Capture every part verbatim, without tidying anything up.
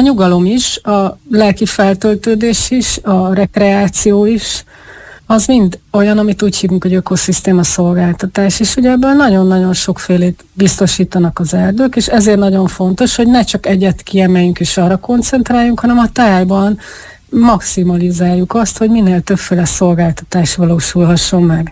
nyugalom is, a lelki feltöltődés is, a rekreáció is, az mind olyan, amit úgy hívunk, hogy ökoszisztéma szolgáltatás, és ugye ebből nagyon-nagyon sokfélét biztosítanak az erdők, és ezért nagyon fontos, hogy ne csak egyet kiemeljünk és arra koncentráljunk, hanem a tájban maximalizáljuk azt, hogy minél többféle szolgáltatás valósulhasson meg.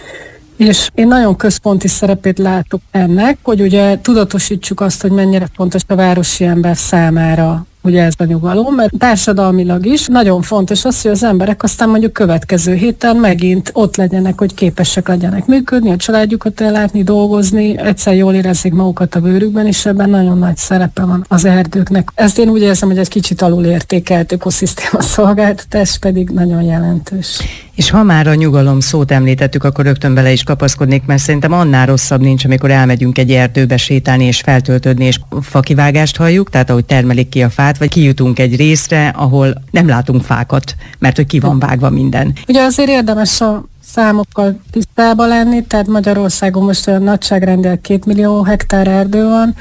És én nagyon központi szerepét látok ennek, hogy ugye tudatosítsuk azt, hogy mennyire fontos a városi ember számára ugye ez a nyugalom, mert társadalmilag is nagyon fontos az, hogy az emberek aztán mondjuk következő héten megint ott legyenek, hogy képesek legyenek működni, a családjukat ellátni, dolgozni, egyszer jól érezzék magukat a bőrükben, és ebben nagyon nagy szerepe van az erdőknek. Ezt én úgy érzem, hogy egy kicsit alulértékelt ökoszisztéma szolgáltatás, pedig nagyon jelentős. És ha már a nyugalom szót említettük, akkor rögtön bele is kapaszkodnék, mert szerintem annál rosszabb nincs, amikor elmegyünk egy erdőbe sétálni és feltöltődni, és fakivágást halljuk, tehát ahogy termelik ki a fát, vagy kijutunk egy részre, ahol nem látunk fákat, mert hogy ki van vágva minden. Ugye azért érdemes a számokkal tisztában lenni, tehát Magyarországon most olyan nagyságrendileg két millió hektár erdő van,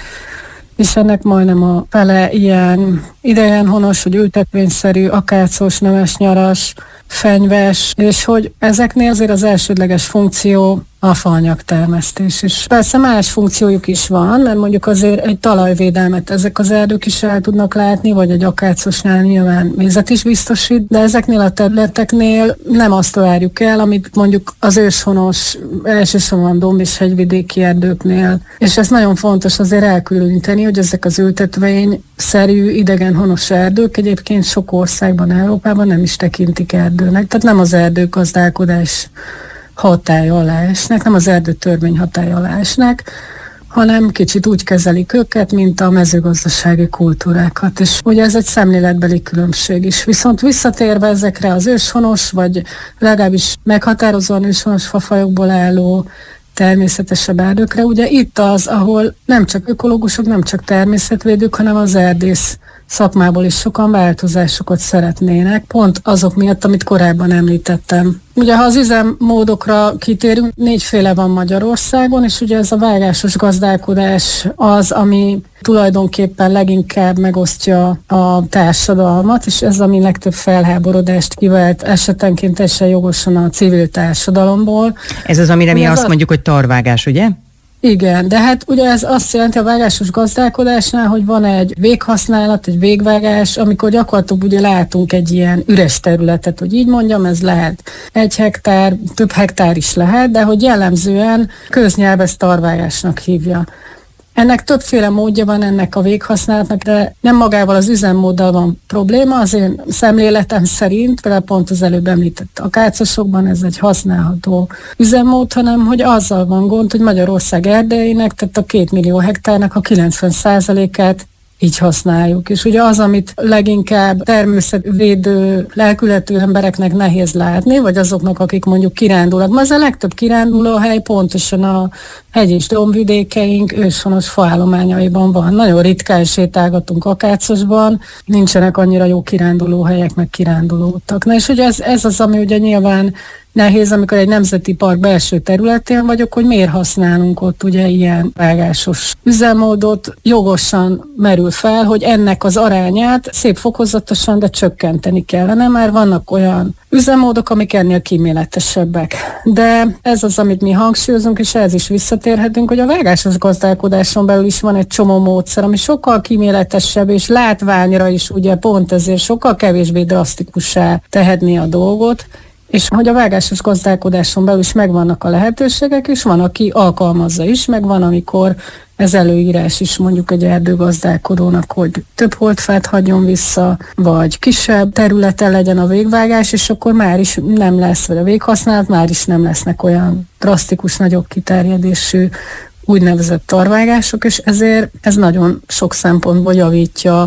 és ennek majdnem a fele ilyen idegenhonos, vagy ültetvényszerű, akácos, nemes nyaras, fenyves, és hogy ezeknél azért az elsődleges funkció a faanyag termesztés. És persze más funkciójuk is van, mert mondjuk azért egy talajvédelmet ezek az erdők is el tudnak látni, vagy egy akácosnál nyilván vizet is biztosít, de ezeknél a területeknél nem azt várjuk el, amit mondjuk az őshonos, elsősorban domb- és hegyvidéki erdőknél. És ez nagyon fontos azért elkülöníteni, hogy ezek az ültetvényszerű idegenhonos erdők egyébként sok országban, Európában nem is tekintik erdőnek. Tehát nem az erdőgazdálkodás hatály alá esnek, nem az erdőtörvény hatály alá esnek, hanem kicsit úgy kezelik őket, mint a mezőgazdasági kultúrákat. És ugye ez egy szemléletbeli különbség is. Viszont visszatérve ezekre az őshonos, vagy legalábbis meghatározóan őshonos fafajokból álló természetesebb erdőkre, ugye itt az, ahol nem csak ökológusok, nem csak természetvédők, hanem az erdész szakmából is sokan változásokat szeretnének, pont azok miatt, amit korábban említettem. Ugye, ha az üzemmódokra kitérünk, négyféle van Magyarországon, és ugye ez a vágásos gazdálkodás az, ami tulajdonképpen leginkább megosztja a társadalmat, és ez, ami legtöbb felháborodást kivált esetenként teljesen jogosan a civil társadalomból. Ez az, amire mi az azt mondjuk, hogy tarvágás, ugye? Igen, de hát ugye ez azt jelenti a vágásos gazdálkodásnál, hogy van egy véghasználat, egy végvágás, amikor gyakorlatilag ugye látunk egy ilyen üres területet, hogy így mondjam, ez lehet egy hektár, több hektár is lehet, de hogy jellemzően köznyelv ezt tarvágásnak hívja. Ennek többféle módja van ennek a véghasználatnak, de nem magával az üzemmóddal van probléma, az én szemléletem szerint, például pont az előbb említett akácosokban ez egy használható üzemmód, hanem hogy azzal van gond, hogy Magyarország erdeinek, tehát a két millió hektárnak a kilencven százalékát így használjuk. És ugye az, amit leginkább természetvédő, lelkületű embereknek nehéz látni, vagy azoknak, akik mondjuk kirándulnak. Ma az a legtöbb kirándulóhely pontosan a hegy- és dombvidékeink őshonos faállományaiban van. Nagyon ritkán sétálgatunk akácosban, nincsenek annyira jó kirándulóhelyek, meg kirándulóutak. Na és ugye ez, ez az, ami ugye nyilván nehéz, amikor egy nemzeti park belső területén vagyok, hogy miért használunk ott ugye ilyen vágásos üzemmódot. Jogosan merül fel, hogy ennek az arányát szép fokozatosan, de csökkenteni kellene, mert vannak olyan üzemmódok, amik ennél kíméletesebbek. De ez az, amit mi hangsúlyozunk, és ehhez is visszatérhetünk, hogy a vágásos gazdálkodáson belül is van egy csomó módszer, ami sokkal kíméletesebb, és látványra is ugye pont ezért sokkal kevésbé drasztikussá tehetné a dolgot, és hogy a vágásos gazdálkodáson belül is megvannak a lehetőségek, és van, aki alkalmazza is, meg van, amikor ez előírás is mondjuk egy erdőgazdálkodónak, hogy több holdfát hagyjon vissza, vagy kisebb területen legyen a végvágás, és akkor már is nem lesz, vagy a véghasználat, már is nem lesznek olyan drasztikus, nagyobb kiterjedésű úgynevezett tarvágások, és ezért ez nagyon sok szempontból javítja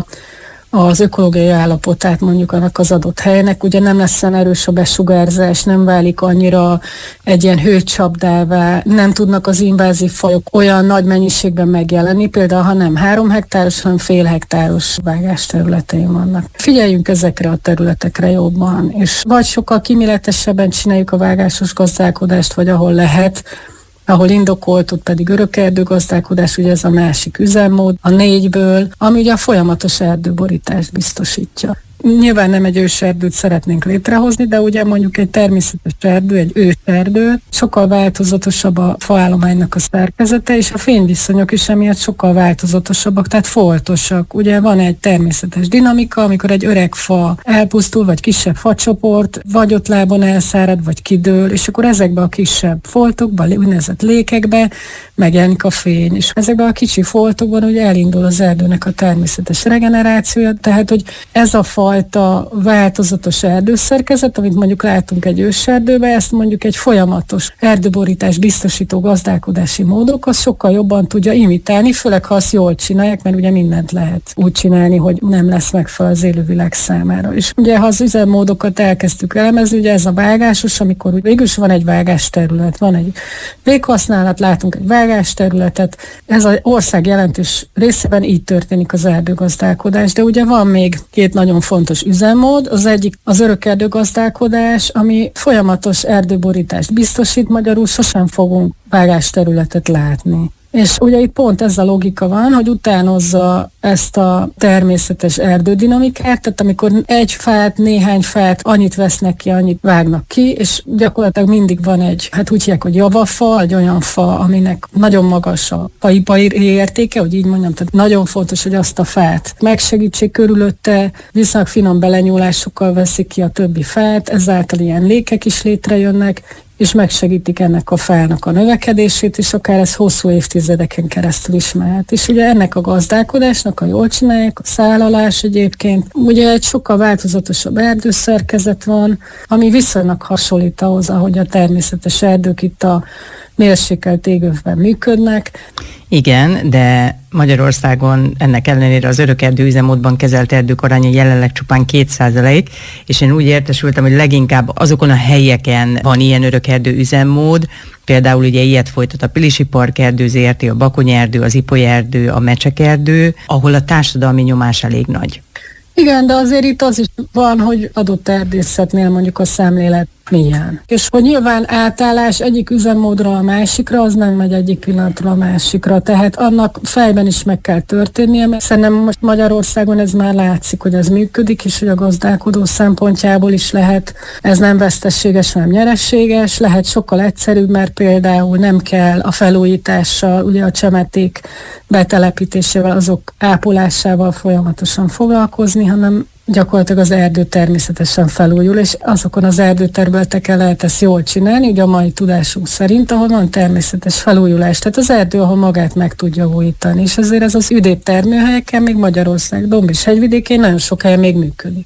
az ökológiai állapotát mondjuk annak az adott helynek. Ugye nem lesz olyan erős a besugárzás, nem válik annyira egy ilyen hőcsapdává, nem tudnak az invázív fajok olyan nagy mennyiségben megjelenni, például ha nem három hektáros, hanem fél hektáros vágás területein vannak. Figyeljünk ezekre a területekre jobban, és vagy sokkal kíméletesebben csináljuk a vágásos gazdálkodást, vagy ahol lehet, ahol indokolt, ott pedig örök erdőgazdálkodás, ugye ez a másik üzemmód, a négyből, ami ugye a folyamatos erdőborítást biztosítja. Nyilván nem egy őserdőt szeretnénk létrehozni, de ugye mondjuk egy természetes erdő, egy őserdő, sokkal változatosabb a faállománynak a szerkezete, és a fényviszonyok is emiatt sokkal változatosabbak, tehát foltosak. Ugye van egy természetes dinamika, amikor egy öreg fa elpusztul, vagy kisebb facsoport, vagy ott lábon elszárad, vagy kidől, és akkor ezekbe a kisebb foltokba, úgynevezett lékekbe megjelenik a fény, és ezekben a kicsi foltokban ugye elindul az erdőnek a természetes regenerációja, tehát hogy ez a fajta változatos erdőszerkezet, amit mondjuk látunk egy őserdőben, ezt mondjuk egy folyamatos erdőborítás biztosító gazdálkodási módok, az sokkal jobban tudja imitálni, főleg ha azt jól csinálják, mert ugye mindent lehet úgy csinálni, hogy nem lesz megfelelő az élővilág számára. És ugye ha az üzemmódokat elkezdtük elemezni, ugye ez a vágásos, amikor úgy végül is van egy vágásterület, van egy véghasználat, látunk egy vágásterületet, ez az ország jelentős részében így történik az erdőgazdálkodás, de ugye van még két nagyon fontos üzemmód, az egyik az örök erdőgazdálkodás, ami folyamatos erdőborítást biztosít, magyarul sosem fogunk vágásterületet látni. És ugye itt pont ez a logika van, hogy utánozza ezt a természetes erdődinamikát, tehát amikor egy fát, néhány fát annyit vesznek ki, annyit vágnak ki, és gyakorlatilag mindig van egy, hát úgy hívják, hogy javafa, egy olyan fa, aminek nagyon magas a faipari értéke, hogy így mondjam, tehát nagyon fontos, hogy azt a fát megsegítsék körülötte, viszonylag finom belenyúlásokkal veszik ki a többi fát, ezáltal ilyen lékek is létrejönnek, és megsegítik ennek a fának a növekedését, és akár ez hosszú évtizedeken keresztül is mehet. És ugye ennek a gazdálkodásnak, a jól csinálják, a szállalás egyébként, ugye egy sokkal változatosabb erdőszerkezet van, ami viszonylag hasonlít ahhoz, ahogy a természetes erdők itt a mérsékelt égövben működnek. Igen, de Magyarországon ennek ellenére az örökerdő üzemmódban kezelt erdők aránya jelenleg csupán két százalék, és én úgy értesültem, hogy leginkább azokon a helyeken van ilyen örökerdő üzemmód, például ugye ilyet folytat a Pilisi Parkerdő zé er té, a Bakonyerdő, az Ipolyerdő, a Mecsekerdő, ahol a társadalmi nyomás elég nagy. Igen, de azért itt az is van, hogy adott erdészetnél mondjuk a szemlélet milyen. És hogy nyilván átállás egyik üzemmódra a másikra, az nem megy egyik pillanatra a másikra, tehát annak fejben is meg kell történnie, mert szerintem most Magyarországon ez már látszik, hogy ez működik, és hogy a gazdálkodó szempontjából is lehet, ez nem veszteséges, hanem nyereséges, lehet sokkal egyszerűbb, mert például nem kell a felújítással, ugye a csemeték betelepítésével, azok ápolásával folyamatosan foglalkozni, hanem gyakorlatilag az erdő természetesen felújul, és azokon az erdőterületeken lehet ezt jól csinálni, ugye a mai tudásunk szerint, ahol van természetes felújulás. Tehát az erdő, ahol magát meg tudja újítani, és azért ez az üdébb termőhelyeken, még Magyarország domb és hegyvidékén nagyon sok helyen még működik.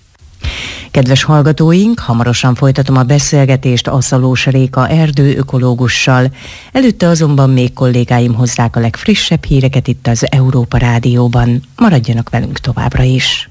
Kedves hallgatóink, hamarosan folytatom a beszélgetést Asszalós Réka erdőökológussal. Előtte azonban még kollégáim hozzák a legfrissebb híreket itt az Európa Rádióban. Maradjanak velünk továbbra is.